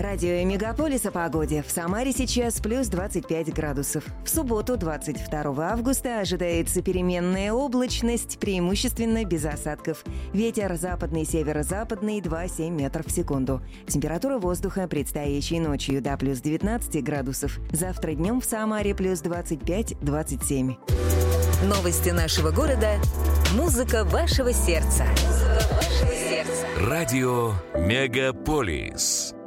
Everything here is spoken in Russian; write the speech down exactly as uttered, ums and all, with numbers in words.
Радио Мегаполис о погоде. В Самаре сейчас плюс двадцать пять градусов. В субботу, двадцать второго августа, ожидается переменная облачность, преимущественно без осадков. Ветер западный, северо-западный, два целых семь метров в секунду. Температура воздуха предстоящей ночью до плюс девятнадцати градусов. Завтра днем в Самаре плюс двадцать пять - двадцать семь. Новости нашего города. Музыка вашего сердца. Музыка вашего сердца. Радио Мегаполис.